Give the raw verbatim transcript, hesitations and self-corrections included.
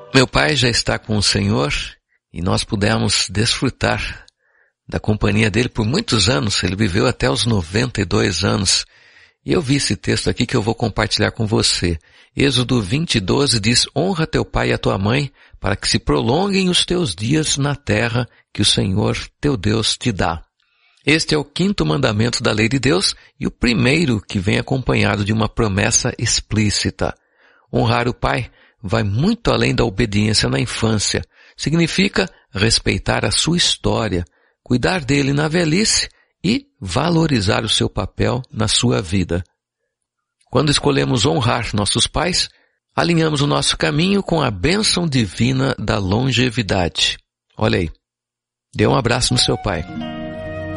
Meu pai já está com o Senhor e nós pudemos desfrutar da companhia dele por muitos anos. Ele viveu até os noventa e dois anos. E eu vi esse texto aqui que eu vou compartilhar com você. Êxodo vinte, doze diz: honra teu pai e a tua mãe, para que se prolonguem os teus dias na terra que o Senhor teu Deus te dá. Este é o quinto mandamento da lei de Deus e o primeiro que vem acompanhado de uma promessa explícita. Honrar o pai vai muito além da obediência na infância. Significa respeitar a sua história, cuidar dele na velhice e valorizar o seu papel na sua vida. Quando escolhemos honrar nossos pais, alinhamos o nosso caminho com a bênção divina da longevidade. Olha aí, dê um abraço no seu pai.